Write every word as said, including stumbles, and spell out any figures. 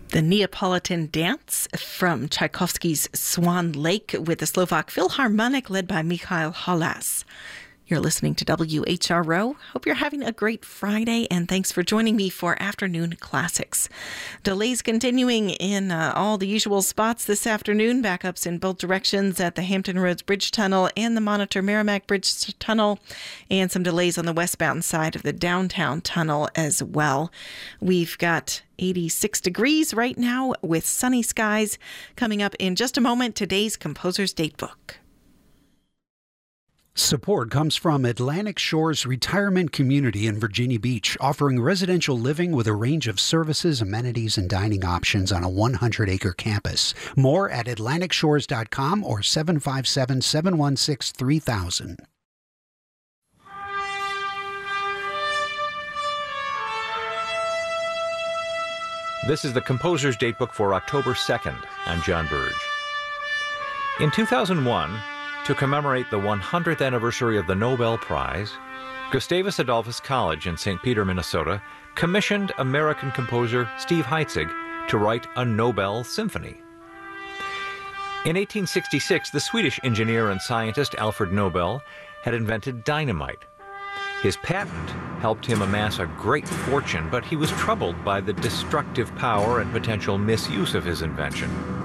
The Neapolitan Dance from Tchaikovsky's Swan Lake with the Slovak Philharmonic led by Mikhail Halas. You're listening to W H R O. Hope you're having a great Friday, and thanks for joining me for Afternoon Classics. Delays continuing in uh, all the usual spots this afternoon. Backups in both directions at the Hampton Roads Bridge Tunnel and the Monitor Merrimack Bridge Tunnel, and some delays on the westbound side of the downtown tunnel as well. We've got eighty-six degrees right now with sunny skies. Coming up in just a moment, today's Composer's Datebook. Support comes from Atlantic Shores Retirement Community in Virginia Beach, offering residential living with a range of services, amenities, and dining options on a one hundred acre campus. More at atlantic shores dot com or seven five seven, seven one six, three thousand. This is the Composer's Datebook for October second. I'm John Burge. In two thousand one, to commemorate the one hundredth anniversary of the Nobel Prize, Gustavus Adolphus College in Saint Peter, Minnesota, commissioned American composer Steve Heitzig to write a Nobel Symphony. In eighteen sixty-six, the Swedish engineer and scientist Alfred Nobel had invented dynamite. His patent helped him amass a great fortune, but he was troubled by the destructive power and potential misuse of his invention.